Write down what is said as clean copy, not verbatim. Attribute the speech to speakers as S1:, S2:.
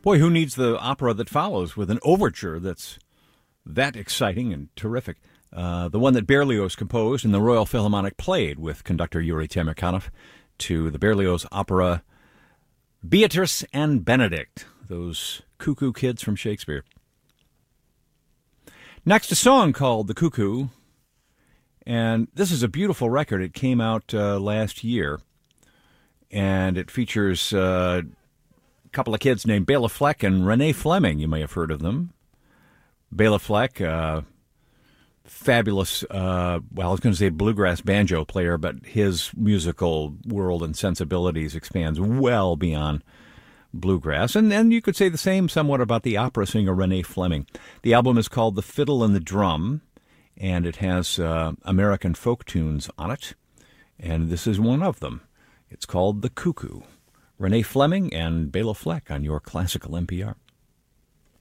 S1: Boy, who needs the opera that follows with an overture that's that exciting and terrific? The one that Berlioz composed and the Royal Philharmonic played with conductor Yuri Temirkanov to the Berlioz opera Beatrice and Benedict, those cuckoo kids from Shakespeare. Next, a song called The Cuckoo, and this is a beautiful record. It came out last year, and it features a couple of kids named Bela Fleck and Renee Fleming. You may have heard of them. Bela Fleck, fabulous, I was going to say bluegrass banjo player, but his musical world and sensibilities expands well beyond bluegrass. And then you could say the same somewhat about the opera singer Renee Fleming. The album is called The Fiddle and the Drum, and it has American folk tunes on it, and this is one of them. It's called The Cuckoo. Renee Fleming and Bela Fleck on your Classical NPR.